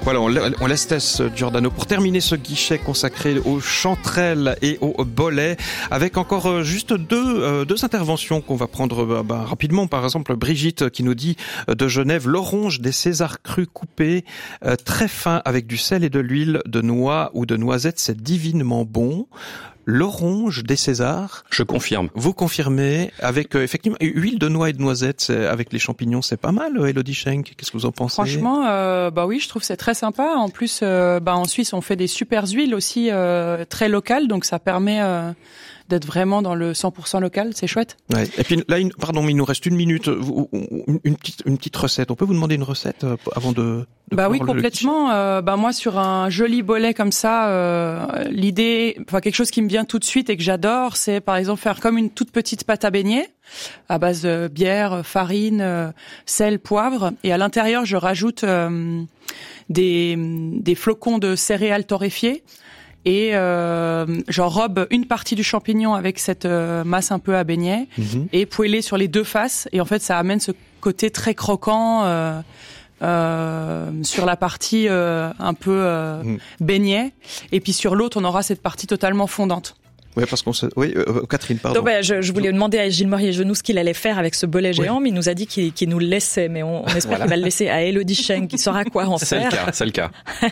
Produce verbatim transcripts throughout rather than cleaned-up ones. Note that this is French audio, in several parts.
Voilà, on, on laisse Tess Giordano pour terminer ce guichet consacré aux chanterelles et aux bolets, avec encore juste deux, euh, deux interventions qu'on va prendre bah, bah, rapidement. Par exemple, Brigitte qui nous dit euh, de Genève, l'oronge des Césars crus coupés, euh, très fin avec du sel et de l'huile de noix ou de noisette, c'est divinement bon. L'oronge des Césars. Je confirme. Vous confirmez avec euh, effectivement huile de noix et de noisette c'est, avec les champignons, c'est pas mal. Elodie Schenk, qu'est-ce que vous en pensez? Franchement, euh, bah oui, je trouve que c'est très sympa. En plus, euh, bah en Suisse, on fait des super huiles aussi euh, très locales, donc ça permet euh, d'être vraiment dans le cent pour cent local. C'est chouette. Ouais. Et puis là, une, pardon, mais il nous reste une minute. Une, une petite, une petite recette. On peut vous demander une recette avant de. de bah oui, complètement. Euh, bah moi, sur un joli bolet comme ça, euh, l'idée, enfin quelque chose qui me vient tout de suite et que j'adore, c'est par exemple faire comme une toute petite pâte à beignets à base de bière, farine, euh, sel, poivre, et à l'intérieur, je rajoute euh, des des flocons de céréales torréfiées. Et euh, j'enrobe une partie du champignon avec cette euh, masse un peu à beignet mmh. et poêlée sur les deux faces. Et en fait, ça amène ce côté très croquant euh, euh, sur la partie euh, un peu euh, mmh. beignet. Et puis sur l'autre, on aura cette partie totalement fondante. Oui, parce qu'on se... Oui, euh, Catherine, pardon. Donc, bah, je, je voulais demander à Gilles Morier-Genoux ce qu'il allait faire avec ce bolet géant, oui. mais il nous a dit qu'il, qu'il nous le laissait, mais on, on espère voilà. qu'il va le laisser à Elodie Schenk, qui saura quoi en c'est faire. C'est le cas, c'est le cas.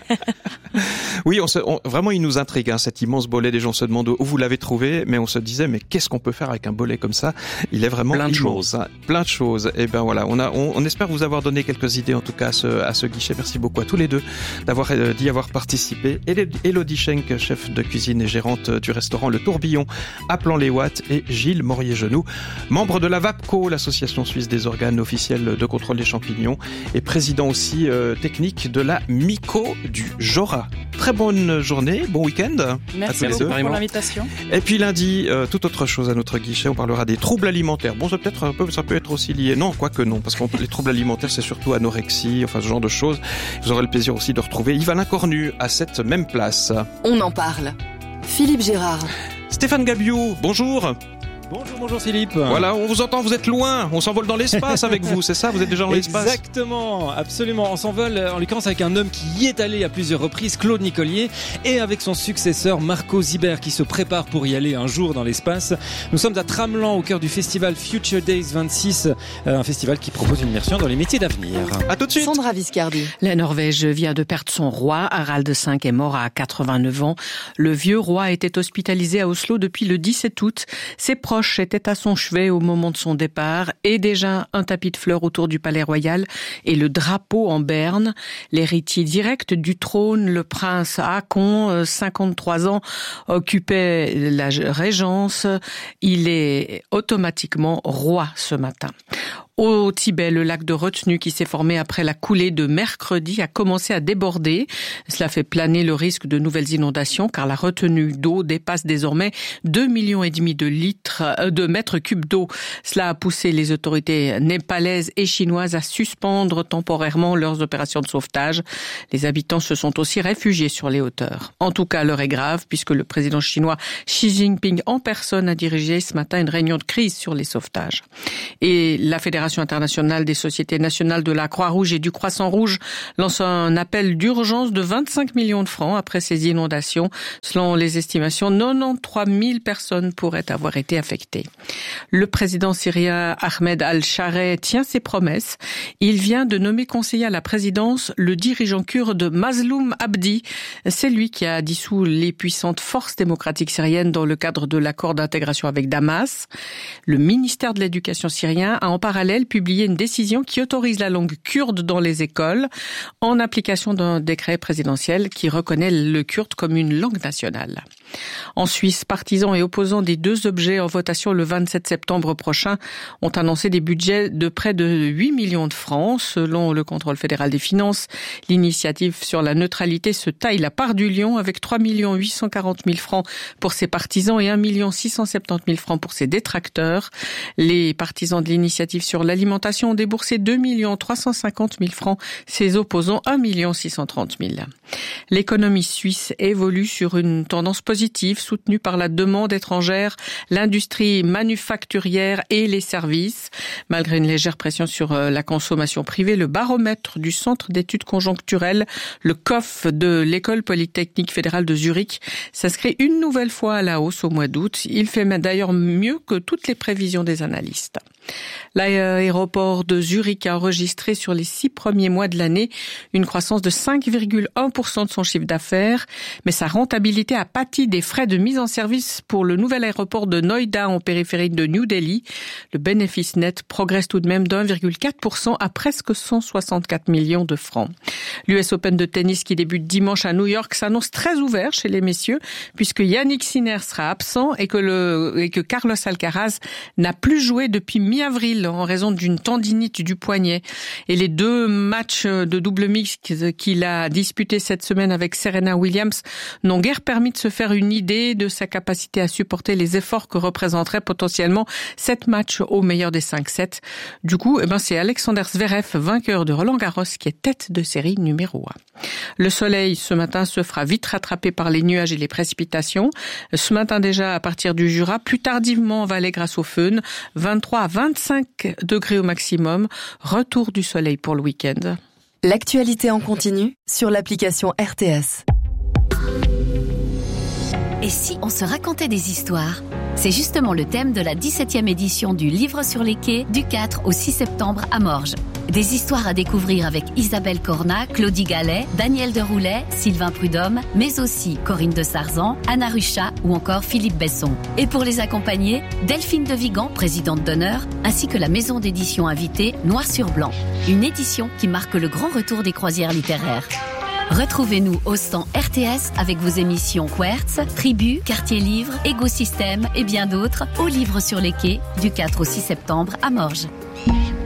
Oui, on se, on, vraiment, il nous intrigue, hein, cet immense bolet. Les gens se demandent où vous l'avez trouvé, mais on se disait, mais qu'est-ce qu'on peut faire avec un bolet comme ça? Il est vraiment plein de immense, choses. Hein, plein de choses. Et ben voilà, on a, on, on espère vous avoir donné quelques idées, en tout cas, à ce, à ce guichet. Merci beaucoup à tous les deux d'avoir, euh, d'y avoir participé. Elodie Schenk, chef de cuisine et gérante du restaurant Le Tourbillon à Plan-les-Ouates, et Gilles Morier-Genoux, membre de la VAPCO, l'association suisse des organes officiels de contrôle des champignons, et président aussi euh, technique de la MICO du Jura. Très bonne journée, bon week-end. Merci beaucoup pour l'invitation. Et puis lundi, euh, tout autre chose à notre guichet, on parlera des troubles alimentaires. Bon, ça peut être un peu, ça peut être aussi lié. Non, quoique non, parce que les troubles alimentaires, c'est surtout anorexie, enfin ce genre de choses. Vous aurez le plaisir aussi de retrouver Yvan Cornu à cette même place. On en parle. Philippe Gérard. Stéphane Gabiou, bonjour. Bonjour, bonjour Philippe. Voilà, on vous entend, vous êtes loin, on s'envole dans l'espace avec vous, c'est ça? Vous êtes déjà dans l'espace? Exactement, absolument. On s'envole en l'occurrence avec un homme qui y est allé à plusieurs reprises, Claude Nicolier, et avec son successeur Marco Ziber qui se prépare pour y aller un jour dans l'espace. Nous sommes à Tramelan au cœur du festival Future Days vingt-six, un festival qui propose une immersion dans les métiers d'avenir. À tout de suite. Sandra Viscardi. La Norvège vient de perdre son roi. Harald V est mort à quatre-vingt-neuf ans. Le vieux roi était hospitalisé à Oslo depuis le dix-sept août. Ses proches étaient à son chevet au moment de son départ, et déjà un tapis de fleurs autour du palais royal et le drapeau en berne. L'héritier direct du trône, le prince Haakon, cinquante-trois ans, occupait la régence. Il est automatiquement roi ce matin. Au Tibet, le lac de retenue qui s'est formé après la coulée de mercredi a commencé à déborder. Cela fait planer le risque de nouvelles inondations car la retenue d'eau dépasse désormais deux millions et demi de litres, de mètres cubes d'eau. Cela a poussé les autorités népalaises et chinoises à suspendre temporairement leurs opérations de sauvetage. Les habitants se sont aussi réfugiés sur les hauteurs. En tout cas, l'heure est grave puisque le président chinois Xi Jinping en personne a dirigé ce matin une réunion de crise sur les sauvetages. Et la Fédération internationale des sociétés nationales de la Croix-Rouge et du Croissant-Rouge lance un appel d'urgence de vingt-cinq millions de francs après ces inondations. Selon les estimations, quatre-vingt-treize mille personnes pourraient avoir été affectées. Le président syrien Ahmed al-Shareh tient ses promesses. Il vient de nommer conseiller à la présidence le dirigeant kurde Mazloum Abdi. C'est lui qui a dissous les puissantes forces démocratiques syriennes dans le cadre de l'accord d'intégration avec Damas. Le ministère de l'Éducation syrien a en parallèle publié une décision qui autorise la langue kurde dans les écoles en application d'un décret présidentiel qui reconnaît le kurde comme une langue nationale. En Suisse, partisans et opposants des deux objets en votation le vingt-sept septembre prochain ont annoncé des budgets de près de huit millions de francs. Selon le contrôle fédéral des finances, l'initiative sur la neutralité se taille la part du lion avec trois millions huit cent quarante mille francs pour ses partisans et un million six cent soixante-dix mille francs pour ses détracteurs. Les partisans de l'initiative sur l'alimentation ont déboursé deux millions trois cent cinquante mille francs, ses opposants un million six cent trente mille. L'économie suisse évolue sur une tendance positive positive soutenue par la demande étrangère, l'industrie manufacturière et les services. Malgré une légère pression sur la consommation privée, le baromètre du Centre d'études conjoncturelles, le C O F de l'École polytechnique fédérale de Zurich, s'inscrit une nouvelle fois à la hausse au mois d'août. Il fait d'ailleurs mieux que toutes les prévisions des analystes. L'aéroport de Zurich a enregistré sur les six premiers mois de l'année une croissance de cinq virgule un pour cent de son chiffre d'affaires, mais sa rentabilité a pâti des frais de mise en service pour le nouvel aéroport de Noida en périphérie de New Delhi. Le bénéfice net progresse tout de même d'un virgule quatre pour cent à presque cent soixante-quatre millions de francs. L'U S Open de tennis qui débute dimanche à New York s'annonce très ouvert chez les messieurs puisque Yannick Sinner sera absent et que, le, et que Carlos Alcaraz n'a plus joué depuis mi-avril en raison d'une tendinite du poignet. Et les deux matchs de double mixte qu'il a disputés cette semaine avec Serena Williams n'ont guère permis de se faire une idée de sa capacité à supporter les efforts que représenterait potentiellement sept matchs au meilleur des cinq sets. Du coup, eh ben, c'est Alexander Zverev, vainqueur de Roland-Garros, qui est tête de série numéro un. Le soleil, ce matin, se fera vite rattraper par les nuages et les précipitations. Ce matin déjà, à partir du Jura, plus tardivement en vallée grâce au Föhn, vingt-trois à vingt-cinq degrés au maximum. Retour du soleil pour le week-end. L'actualité en continu sur l'application R T S. Et si on se racontait des histoires ? C'est justement le thème de la dix-septième édition du Livre sur les quais du quatre au six septembre à Morges. Des histoires à découvrir avec Isabelle Cornat, Claudie Gallet, Daniel Deroulet, Sylvain Prudhomme, mais aussi Corinne de Sarzan, Anna Ruchat ou encore Philippe Besson. Et pour les accompagner, Delphine de Vigan, présidente d'honneur, ainsi que la maison d'édition invitée Noir sur Blanc. Une édition qui marque le grand retour des croisières littéraires. Retrouvez-nous au stand R T S avec vos émissions Quertz, Tribu, Quartier Livre, Écosystème et bien d'autres au Livre sur les quais du quatre au six septembre à Morges.